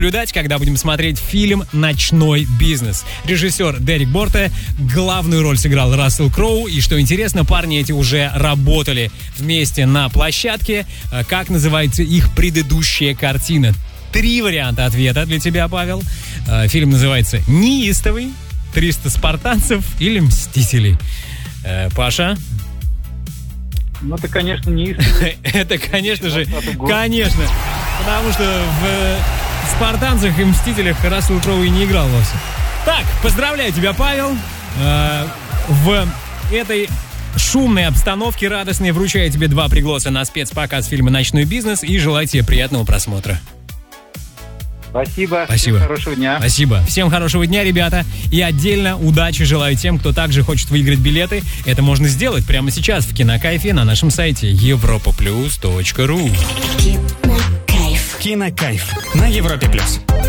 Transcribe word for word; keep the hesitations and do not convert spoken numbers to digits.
наблюдать, когда будем смотреть фильм «Ночной бизнес». Режиссер Дерек Борте, главную роль сыграл Рассел Кроу. И что интересно, парни эти уже работали вместе на площадке. Как называется их предыдущая картина? Три варианта ответа для тебя, Павел. Фильм называется «Неистовый», «триста спартанцев» или «Мстители». Паша? Ну, это, конечно, неистовый. Это, конечно же, конечно. Потому что в «Спартанцах» и «Мстителях» Рассел Кроу и не играл вовсе. Так, поздравляю тебя, Павел. В этой шумной обстановке радостной вручаю тебе два пригласа на спецпоказ фильма «Ночной бизнес» и желаю тебе приятного просмотра. Спасибо. Спасибо. Всем хорошего дня. Спасибо. Всем хорошего дня, ребята. И отдельно удачи желаю тем, кто также хочет выиграть билеты. Это можно сделать прямо сейчас в Кинокайфе на нашем сайте европа плюс точка ру. Кинокайф. Кинокайф на Европе плюс.